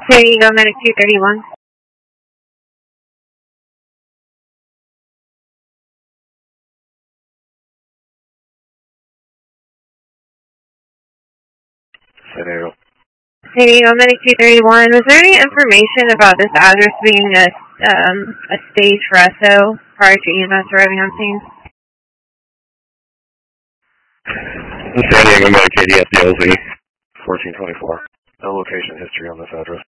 San Diego Medic 231. San Diego. San Diego Medic 231. Was there any information about this address being a stage for SO prior to EMS arriving on scene? San Diego Medic ADS DLZ 1424. No location history on this address.